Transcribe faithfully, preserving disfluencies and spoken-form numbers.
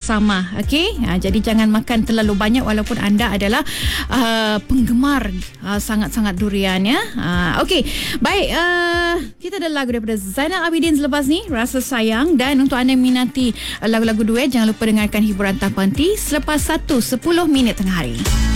bersama. Okey, ha, jadi jangan makan terlalu banyak walaupun anda adalah uh, penggemar uh, sangat-sangat durian ya. Uh, Okey, baik, uh, kita ada lagu daripada Zainal Abidin selepas ni, Rasa Sayang. Dan untuk anda yang minati uh, lagu-lagu duet, jangan lupa dengarkan hiburan tanpa henti selepas satu sepuluh minit tengah hari.